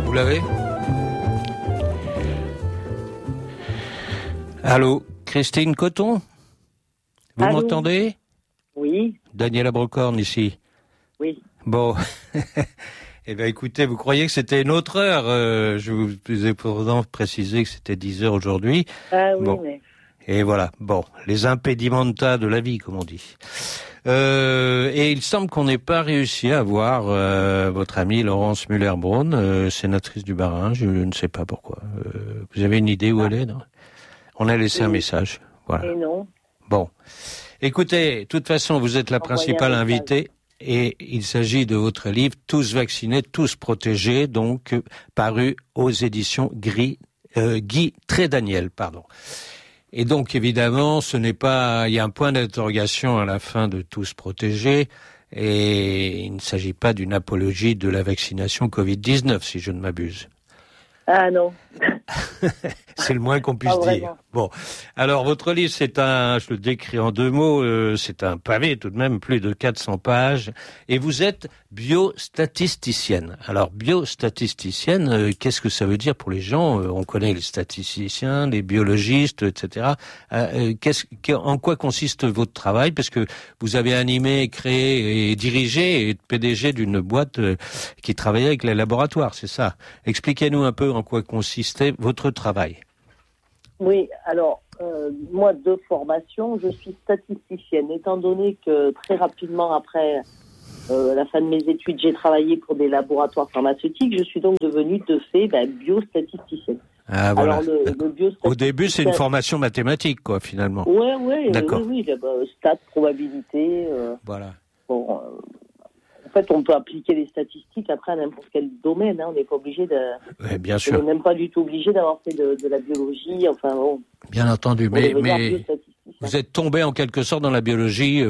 Vous l'avez ? Allô, Christine Coton ? Vous Allô ? m'entendez ? Oui. Daniel Abrecorn ici. Oui. Bon. Eh bien, écoutez, vous croyez que c'était une autre heure. Je vous ai pourtant précisé que c'était 10 heures aujourd'hui. Ah oui, bon. mais... Et voilà. Bon, les impedimenta de la vie, comme on dit. Et il semble qu'on n'ait pas réussi à voir votre amie Laurence Muller-Braun, sénatrice du Bas-Rhin. Je ne sais pas pourquoi. Vous avez une idée où elle est, non ? On a laissé un message. Voilà. Et non. Bon. Écoutez, de toute façon, vous êtes la principale invitée. Et il s'agit de votre livre « Tous vaccinés, tous protégés », donc paru aux éditions Guy Trédaniel, pardon. Et donc, évidemment, ce n'est pas... Il y a un point d'interrogation à la fin de « Tous protégés », et il ne s'agit pas d'une apologie de la vaccination Covid-19, si je ne m'abuse. Ah non. C'est le moins qu'on puisse dire. Bon, alors votre livre, je le décris en 2 mots, c'est un pavé tout de même, plus de 400 pages, et vous êtes biostatisticienne. Alors biostatisticienne, qu'est-ce que ça veut dire pour les gens ? On connaît les statisticiens, les biologistes, etc. En quoi consiste votre travail ? Parce que vous avez animé, créé et dirigé et PDG d'une boîte qui travaillait avec les laboratoires, c'est ça ? Expliquez-nous un peu en quoi consistait votre travail. Oui, alors, moi, de formation, je suis statisticienne. Étant donné que très rapidement après la fin de mes études, j'ai travaillé pour des laboratoires pharmaceutiques, je suis donc devenue de fait biostatisticienne. Ah, voilà. Alors, le biostatisticien... Au début, c'est une formation mathématique, quoi, finalement. Oui, d'accord. Oui, stats, probabilité. Voilà. Bon, en fait, on peut appliquer les statistiques après à n'importe quel domaine. On n'est pas obligé de... Oui, bien sûr. On n'est même pas du tout obligé d'avoir fait de la biologie. Enfin, bon. Bien entendu, mais vous êtes tombé en quelque sorte dans la biologie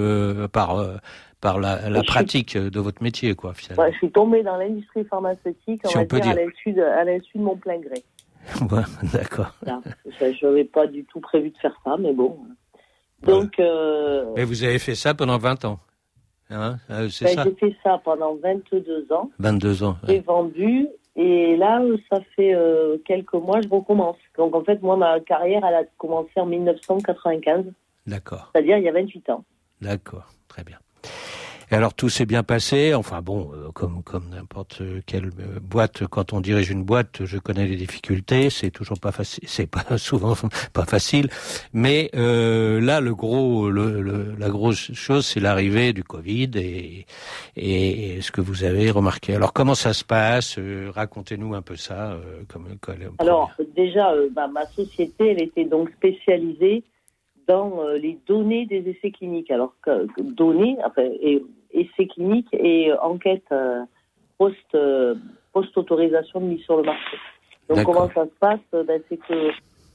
par la pratique de votre métier, quoi, finalement. Ouais, je suis tombé dans l'industrie pharmaceutique, on va dire. À l'insu de mon plein gré. Ouais, d'accord. Je n'avais pas du tout prévu de faire ça, mais bon. Donc... Mais vous avez fait ça pendant 20 ans. Hein, c'est ça. J'ai fait ça pendant 22 ans. 22 ans. J'ai vendu, et là, ça fait quelques mois, je recommence. Donc, en fait, moi, ma carrière, elle a commencé en 1995. D'accord. C'est-à-dire il y a 28 ans. D'accord, très bien. Et alors tout s'est bien passé, enfin bon, comme n'importe quelle boîte, quand on dirige une boîte, je connais les difficultés, c'est toujours pas facile, c'est pas souvent pas facile, mais là la grosse chose, c'est l'arrivée du Covid et ce que vous avez remarqué. Alors comment ça se passe ? Racontez-nous un peu ça. Alors déjà, ma société, elle était donc spécialisée dans les données des essais cliniques. Alors données, essais cliniques et enquêtes post-autorisation de mise sur le marché. Donc D'accord. comment ça se passe ? C'est que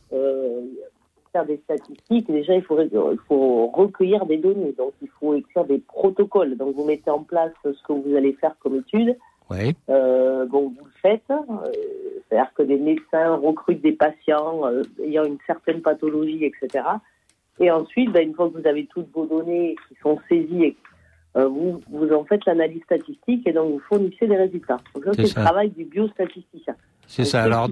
pour faire des statistiques, déjà il faut recueillir des données. Donc il faut écrire des protocoles. Donc vous mettez en place ce que vous allez faire comme étude. Oui. Vous le faites. C'est-à-dire que des médecins recrutent des patients ayant une certaine pathologie, etc. Et ensuite, une fois que vous avez toutes vos données qui sont saisies, vous en faites l'analyse statistique et donc vous fournissez des résultats. Donc ça, c'est le travail du biostatisticien. C'est donc ça. Alors,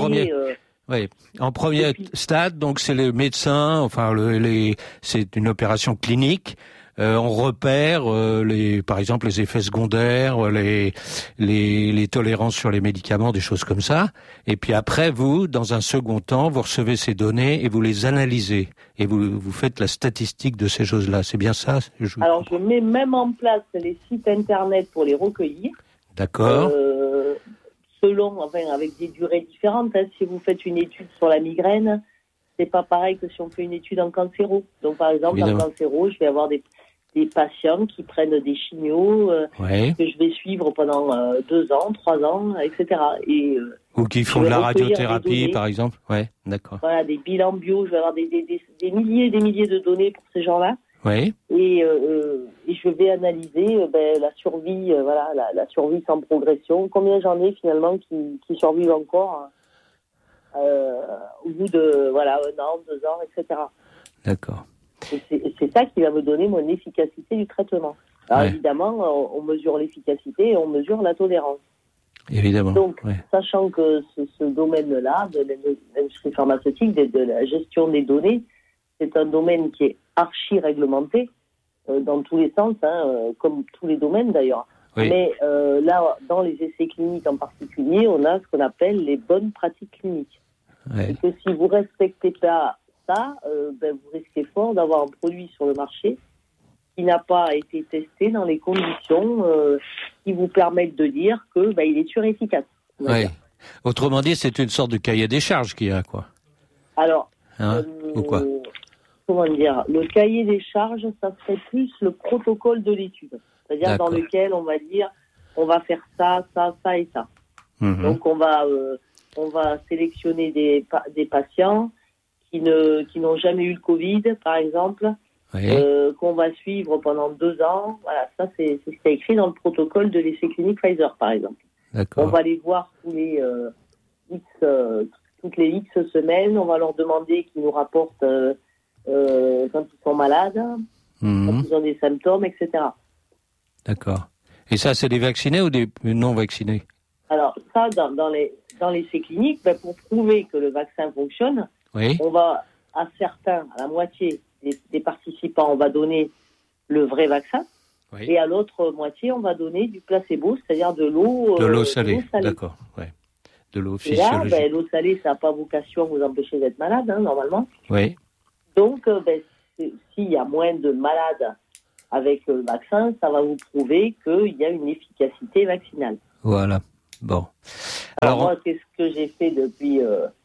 en premier stade, donc c'est le médecin, c'est une opération clinique. On repère par exemple les effets secondaires, les tolérances sur les médicaments, des choses comme ça. Et puis après, vous, dans un second temps, vous recevez ces données et vous les analysez et vous faites la statistique de ces choses-là. C'est bien ça ? Alors je mets même en place les sites internet pour les recueillir. D'accord. Avec des durées différentes. Si vous faites une étude sur la migraine, c'est pas pareil que si on fait une étude en cancéro. Donc par exemple, évidemment, en cancéro, je vais avoir des patients qui prennent des chimios que je vais suivre pendant 2 ans, 3 ans, etc. Ou qui font de la radiothérapie, par exemple. Ouais, d'accord. Voilà, des bilans bio. Je vais avoir des milliers et des milliers de données pour ces gens-là. Oui. Et je vais analyser la survie, la survie sans progression. Combien j'en ai finalement qui survivent encore au bout de 1 an, 2 ans, etc. D'accord. Et c'est ça qui va me donner mon efficacité du traitement. Alors évidemment, on mesure l'efficacité et on mesure la tolérance. Évidemment. Donc, sachant que ce domaine-là, de l'industrie pharmaceutique, de la gestion des données, c'est un domaine qui est archi-réglementé, dans tous les sens, comme tous les domaines d'ailleurs. Oui. Mais là, dans les essais cliniques en particulier, on a ce qu'on appelle les bonnes pratiques cliniques. Et que si vous ne respectez pas ça, vous risquez fort d'avoir un produit sur le marché qui n'a pas été testé dans les conditions qui vous permettent de dire que il est surefficace. Oui. Autrement dit, c'est une sorte de cahier des charges qu'il y a, quoi. Alors, ou quoi comment dire, le cahier des charges, ça serait plus le protocole de l'étude. C'est-à-dire dans lequel on va dire, on va faire ça, ça, ça et ça. Mm-hmm. Donc on va sélectionner des patients qui n'ont jamais eu le Covid, par exemple, qu'on va suivre pendant 2 ans. Voilà, ça c'est ce qui est écrit dans le protocole de l'essai clinique Pfizer, par exemple. D'accord. On va les voir toutes les X semaines. On va leur demander qu'ils nous rapportent quand ils sont malades, quand ils ont des symptômes, etc. D'accord. Et ça, c'est des vaccinés ou des non vaccinés? Alors ça, dans l'essai clinique, pour prouver que le vaccin fonctionne, on va à la moitié des participants, on va donner le vrai vaccin, et à l'autre moitié, on va donner du placebo, c'est-à-dire de l'eau salée. D'accord, de l'eau physiologique. Et là, l'eau salée, ça n'a pas vocation à vous empêcher d'être malade, normalement. Oui. Donc, s'il y a moins de malades avec le vaccin, ça va vous prouver qu'il y a une efficacité vaccinale. Voilà. Bon. Alors moi, c'est ce que j'ai fait depuis,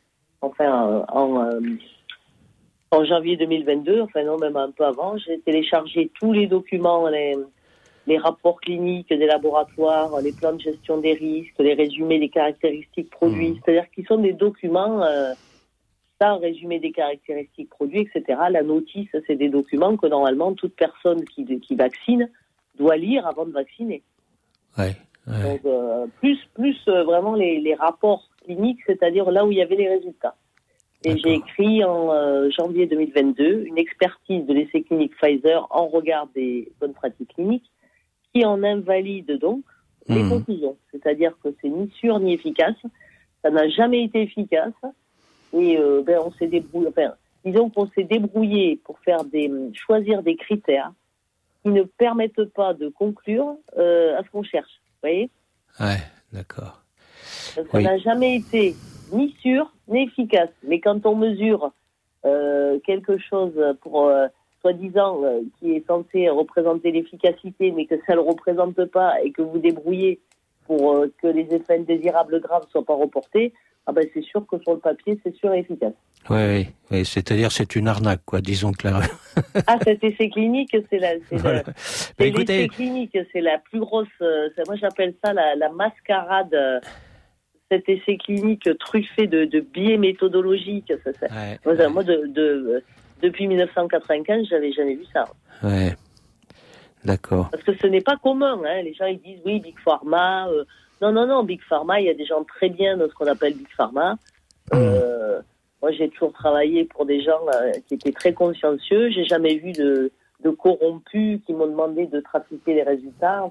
en janvier 2022, même un peu avant. J'ai téléchargé tous les documents, les rapports cliniques des laboratoires, les plans de gestion des risques, les résumés des caractéristiques produits. C'est-à-dire qu'ils sont des documents, résumé des caractéristiques produits, etc. La notice, c'est des documents que normalement toute personne qui vaccine doit lire avant de vacciner. Donc, plus vraiment les rapports cliniques, c'est-à-dire là où il y avait les résultats. Et j'ai écrit en janvier 2022 une expertise de l'essai clinique Pfizer en regard des bonnes pratiques cliniques qui en invalide donc les conclusions. C'est-à-dire que c'est ni sûr ni efficace. Ça n'a jamais été efficace. Et on s'est débrouillé. Disons qu'on s'est débrouillé pour choisir des critères qui ne permettent pas de conclure à ce qu'on cherche. Vous voyez ? Ouais, d'accord. Ça n'a jamais été ni sûr ni efficace. Mais quand on mesure quelque chose pour soi-disant qui est censé représenter l'efficacité, mais que ça ne le représente pas et que vous débrouillez pour que les effets indésirables graves ne soient pas reportés, c'est sûr que sur le papier, c'est sûr et efficace. Oui, c'est-à-dire c'est une arnaque, quoi, disons clairement. Cet essai clinique, l'essai clinique, c'est la plus grosse, moi j'appelle ça la mascarade, cet essai clinique truffé de biais méthodologiques. Moi, depuis 1995, j'avais jamais vu ça. Ouais, d'accord. Parce que ce n'est pas commun, les gens ils disent oui, Big Pharma... Non, Big Pharma, il y a des gens très bien dans ce qu'on appelle Big Pharma. Moi, j'ai toujours travaillé pour des gens qui étaient très consciencieux. J'ai jamais vu de corrompus qui m'ont demandé de trafiquer les résultats.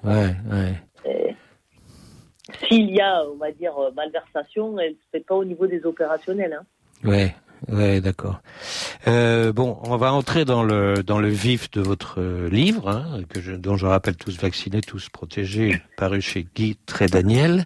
S'il y a, on va dire, malversation, elle ne se fait pas au niveau des opérationnels. Ouais, d'accord. On va entrer dans le vif de votre livre, dont je rappelle Tous vaccinés, tous protégés, paru chez Guy Trédaniel.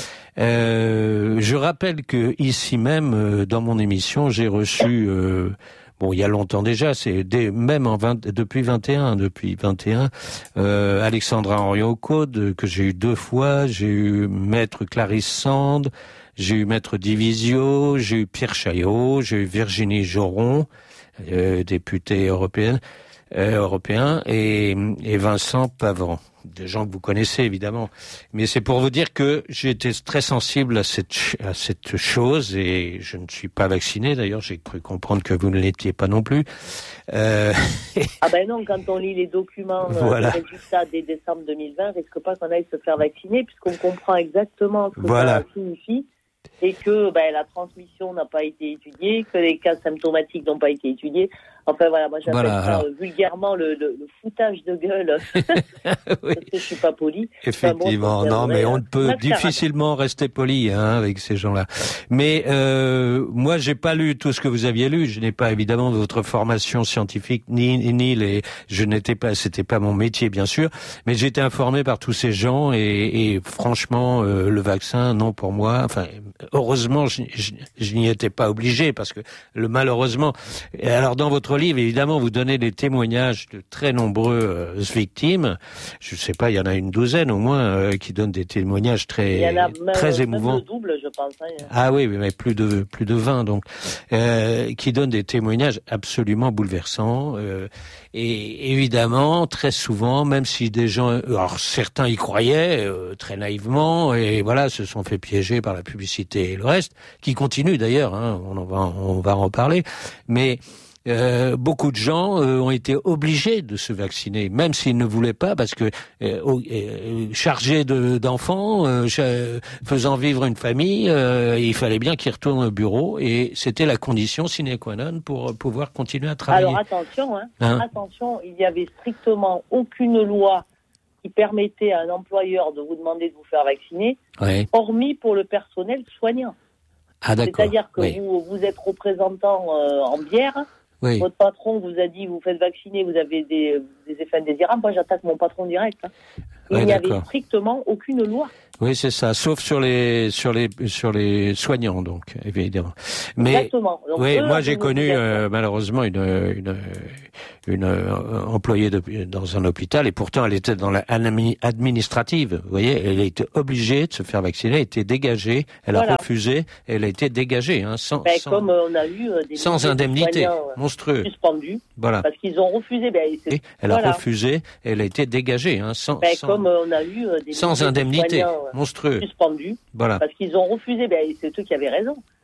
Je rappelle que ici même, dans mon émission, j'ai reçu, il y a longtemps déjà, depuis 21, Alexandra Henriot-Caude, que j'ai eu 2 fois, j'ai eu Maître Clarisse Sand, j'ai eu Maître Divisio, j'ai eu Pierre Chaillot, j'ai eu Virginie Joron, députée européen, et Vincent Pavran, des gens que vous connaissez évidemment. Mais c'est pour vous dire que j'ai été très sensible à cette chose, et je ne suis pas vacciné. D'ailleurs, j'ai cru comprendre que vous ne l'étiez pas non plus. Non, quand on lit les documents des résultats dès décembre 2020, on risque pas qu'on aille se faire vacciner, puisqu'on comprend exactement ce que ça signifie. Et que la transmission n'a pas été étudiée, que les cas symptomatiques n'ont pas été étudiés. Enfin voilà, moi j'appelle ça vulgairement le foutage de gueule. Oui. Parce que je suis pas poli. Effectivement, non, mais on ne peut difficilement rester poli avec ces gens-là. Mais moi, j'ai pas lu tout ce que vous aviez lu. Je n'ai pas évidemment votre formation scientifique c'était pas mon métier bien sûr. Mais j'ai été informé par tous ces gens et franchement, le vaccin, non pour moi. Enfin, heureusement, je n'y étais pas obligé parce que malheureusement. Alors dans votre livre, évidemment, vous donnez des témoignages de très nombreuses victimes. Je sais pas, il y en a une douzaine au moins qui donnent des témoignages très émouvants. Le double, je pense. Ah oui, mais plus de 20 donc, qui donnent des témoignages absolument bouleversants. Et évidemment, très souvent, même si des gens, alors certains y croyaient très naïvement, et voilà, se sont fait piéger par la publicité et le reste, qui continue d'ailleurs. On va en reparler, mais beaucoup de gens ont été obligés de se vacciner, même s'ils ne voulaient pas, parce que chargés d'enfants, faisant vivre une famille, il fallait bien qu'ils retournent au bureau, et c'était la condition sine qua non pour pouvoir continuer à travailler. Alors attention, il n'y avait strictement aucune loi qui permettait à un employeur de vous demander de vous faire vacciner, hormis pour le personnel soignant. Ah, d'accord. C'est-à-dire que vous êtes représentant en bière. Oui. Votre patron vous a dit, vous faites vacciner, vous avez des effets indésirables. Moi, j'attaque mon patron direct. Il n'y avait strictement aucune loi. Oui, c'est ça, sauf sur les soignants, donc évidemment. Mais exactement. Donc, moi j'ai connu malheureusement une employée dans un hôpital, et pourtant elle était dans l'administrative. Vous voyez, elle a été obligée de se faire vacciner, elle a été dégagée, elle a refusé, elle a été dégagée, comme on a eu sans indemnité, monstrueux, suspendus, parce qu'ils ont refusé. Elle a refusé, elle a été dégagée, comme on a eu sans indemnité, monstrueux, suspendus, parce qu'ils ont refusé. C'est eux qui avaient raison.